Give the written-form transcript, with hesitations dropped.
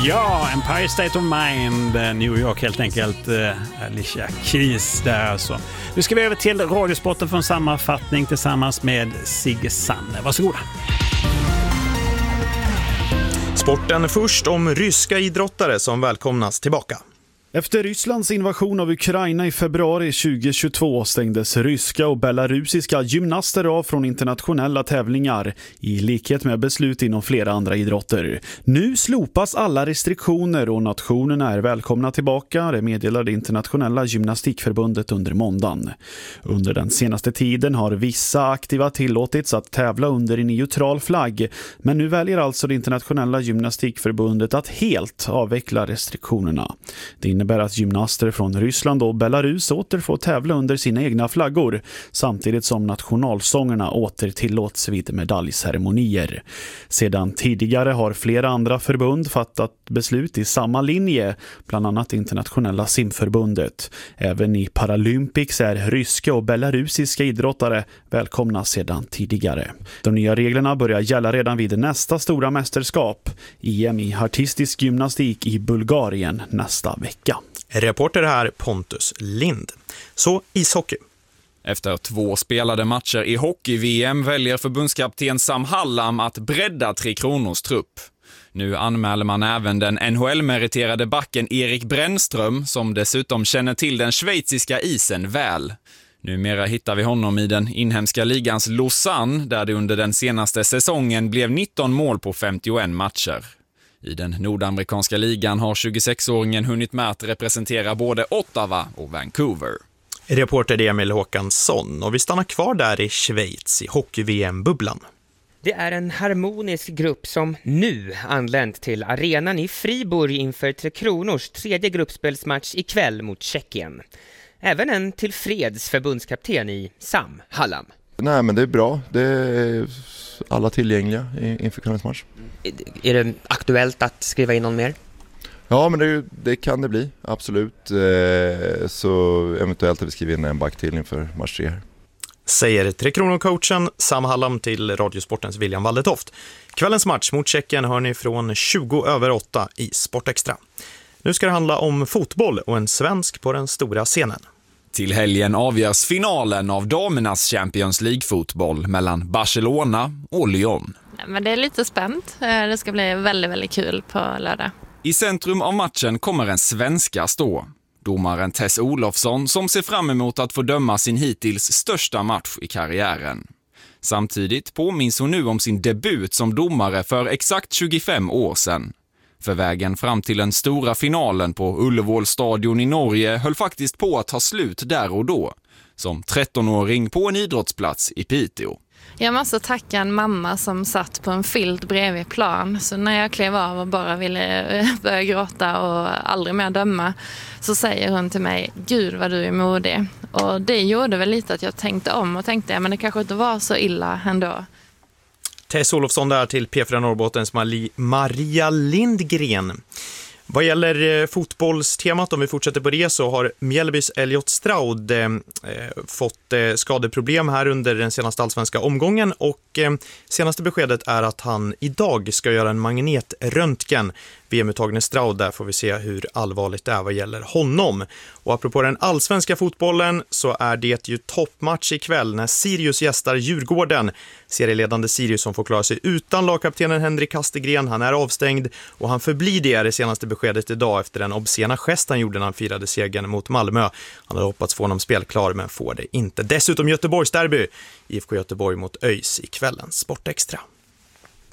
Ja, Empire State of Mind, New York helt enkelt, Alicia Keys där alltså. Nu ska vi över till Radiosporten för en sammanfattning tillsammans med Sigge Sanne. Varsågoda. Sporten först om ryska idrottare som välkomnas tillbaka. Efter Rysslands invasion av Ukraina i februari 2022 stängdes ryska och belarusiska gymnaster av från internationella tävlingar i likhet med beslut inom flera andra idrotter. Nu slopas alla restriktioner och nationerna är välkomna tillbaka, det meddelade internationella gymnastikförbundet under måndagen. Under den senaste tiden har vissa aktiva tillåtits att tävla under en neutral flagg, men nu väljer alltså det internationella gymnastikförbundet att helt avveckla restriktionerna. Det innebär att gymnaster från Ryssland och Belarus åter får tävla under sina egna flaggor samtidigt som nationalsångerna åter tillåts vid medaljceremonier. Sedan tidigare har flera andra förbund fattat beslut i samma linje, bland annat internationella simförbundet. Även i Paralympics är ryska och belarusiska idrottare välkomna sedan tidigare. De nya reglerna börjar gälla redan vid nästa stora mästerskap, EM i artistisk gymnastik i Bulgarien nästa vecka. Reporter här Pontus Lind. Så ishockey. Efter 2 spelade matcher i hockey-VM väljer förbundskapten Sam Hallam att bredda Tre Kronors trupp. Nu anmäler man även den NHL-meriterade backen Erik Brännström som dessutom känner till den schweiziska isen väl. Numera hittar vi honom i den inhemska ligans Lausanne där det under den senaste säsongen blev 19 mål på 51 matcher. I den nordamerikanska ligan har 26-åringen hunnit med att representera både Ottawa och Vancouver. Reporter Emil Håkansson, och vi stannar kvar där i Schweiz i hockey-VM-bubblan. Det är en harmonisk grupp som nu anlänt till arenan i Fribourg inför Tre Kronors 3:e gruppspelsmatch ikväll mot Tjeckien. Även en tillfreds förbundskapten i Sam Hallam. Nej, men det är bra. Det är alla tillgängliga inför kvällens match. Är det aktuellt att skriva in någon mer? Ja, men det kan det bli, absolut. Så eventuellt att vi skriver in en back till inför match 3 här. Säger Tre Kronor-coachen Sam Hallam till Radiosportens William Waldetoft. Kvällens match mot Tjeckien hör ni från 20:08 i Sportextra. Nu ska det handla om fotboll och en svensk på den stora scenen. Till helgen avgörs finalen av damernas Champions League-fotboll mellan Barcelona och Lyon. Men det är lite spänt. Det ska bli väldigt, väldigt kul på lördag. I centrum av matchen kommer en svenska stå. Domaren Tess Olofsson som ser fram emot att få döma sin hittills största match i karriären. Samtidigt påminns hon nu om sin debut som domare för exakt 25 år sedan. För vägen fram till den stora finalen på Ullevål stadion i Norge höll faktiskt på att ta slut där och då. Som 13-åring på en idrottsplats i Piteå. Jag måste tacka en mamma som satt på en filt bredvid plan. Så när jag klev av och bara ville börja gråta och aldrig mer döma så säger hon till mig, Gud vad du är modig. Och det gjorde väl lite att jag tänkte om och tänkte, men det kanske inte var så illa ändå. Tess Olofsson där till P4 Norrbottens Maria Lindgren. Vad gäller fotbollstemat, om vi fortsätter på det, så har Mjällbys Elliot Stroud fått skadeproblem här under den senaste allsvenska omgången och senaste beskedet är att han idag ska göra en magnetröntgen. VM-uttagne Stroud, där får vi se hur allvarligt det är vad gäller honom. Och apropå den allsvenska fotbollen så är det ju toppmatch ikväll när Sirius gästar Djurgården. Serieledande Sirius som får klara sig utan lagkaptenen Henrik Kastegren. Han är avstängd och han förblir det senaste beskedet idag efter den obscena gest han gjorde när han firade segern mot Malmö. Han hade hoppats få honom spelklar men får det inte. Dessutom Göteborgs derby, IFK Göteborg mot ÖIS i kvällens Sportextra.